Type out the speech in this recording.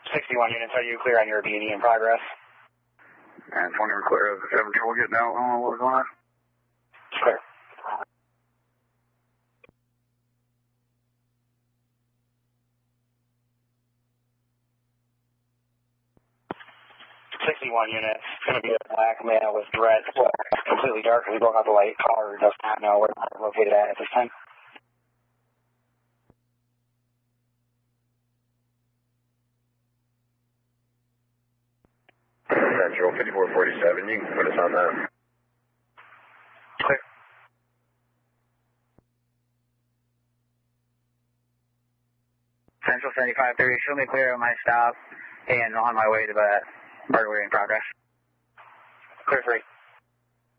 61 units, are you clear on your B&E in progress? And 20, we're clear of the 7 trouble getting out. What was going on? Clear. 61 units. It's going to be a black male with dreads. Well, completely dark. We don't have the light. Caller does not know where they're located at this time. Central 5447. You can put us on that. Clear. Central 7530. Show me clear on my stop and on my way to the burglary in progress. Clear 3.